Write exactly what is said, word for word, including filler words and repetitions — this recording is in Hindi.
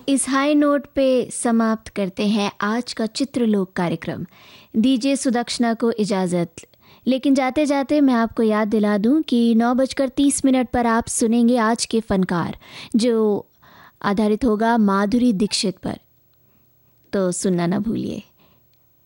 इस हाई नोट पे समाप्त करते हैं आज का चित्रलोक कार्यक्रम। दीजिए सुदक्षिणा को इजाज़त। लेकिन जाते जाते मैं आपको याद दिला दूं कि नौ बजकर तीस मिनट पर आप सुनेंगे आज के फनकार, जो आधारित होगा माधुरी दीक्षित पर। तो सुनना ना भूलिए।